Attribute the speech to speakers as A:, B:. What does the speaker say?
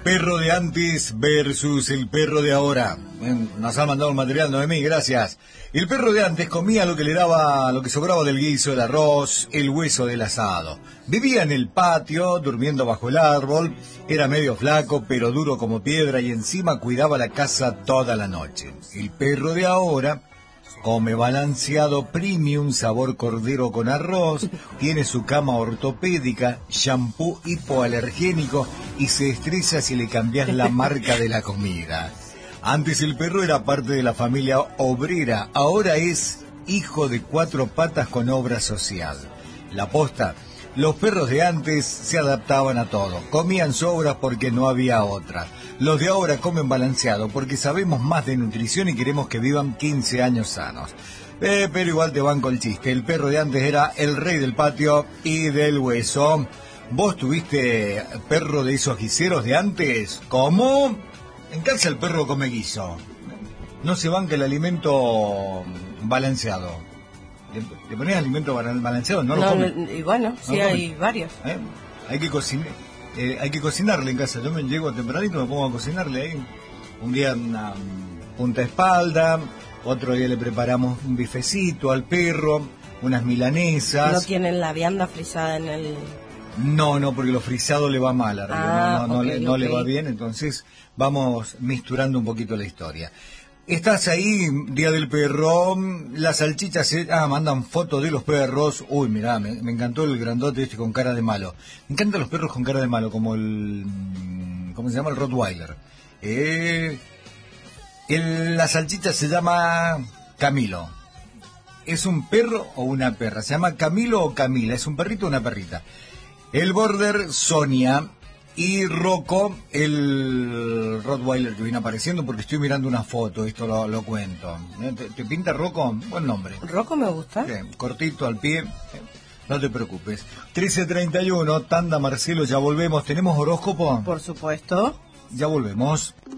A: perro de antes versus el perro de ahora. Nos ha mandado el material Noemí, gracias. El perro de antes comía lo que le daba, lo que sobraba del guiso, el arroz, el hueso del asado. Vivía en el patio, durmiendo bajo el árbol. Era medio flaco, pero duro como piedra, y encima cuidaba la casa toda la noche. El perro de ahora come balanceado premium, sabor cordero con arroz, tiene su cama ortopédica, shampoo hipoalergénico y se estresa si le cambias la marca de la comida. Antes el perro era parte de la familia obrera, ahora es hijo de 4 patas con obra social. La posta, los perros de antes se adaptaban a todo, comían sobras porque no había otra. Los de ahora comen balanceado porque sabemos más de nutrición y queremos que vivan 15 años sanos. Pero igual te banco el chiste, el perro de antes era el rey del patio y del hueso. ¿Vos tuviste perro de esos guiseros de antes? ¿Cómo? En casa el perro come guiso. No se banca el alimento balanceado. ¿Le ponías alimento balanceado? No lo come.
B: Y bueno, sí, no hay varios.
A: Hay que cocinarle en casa. Yo me llego tempranito, me pongo a cocinarle ahí. Un día una punta de espalda, otro día le preparamos un bifecito al perro, unas milanesas.
B: ¿No tienen la vianda frisada en el...?
A: No, porque lo frisado le va mal arriba, no le va bien, entonces vamos misturando un poquito la historia. Estás ahí, Día del Perro, las salchichas, mandan fotos de los perros. Uy, mirá, me encantó el grandote este con cara de malo. Me encantan los perros con cara de malo, como ¿cómo se llama? El Rottweiler. La salchicha se llama Camilo. ¿Es un perro o una perra? ¿Se llama Camilo o Camila? ¿Es un perrito o una perrita? El Border, Sonia. Y Rocco, el Rottweiler que viene apareciendo, porque estoy mirando una foto, esto lo cuento. ¿Te pinta Rocco? Buen nombre.
B: Rocco me gusta.
A: Bien, cortito al pie, no te preocupes. 13:31, tanda Marcelo, ya volvemos. ¿Tenemos horóscopo?
B: Por supuesto.
A: Ya volvemos.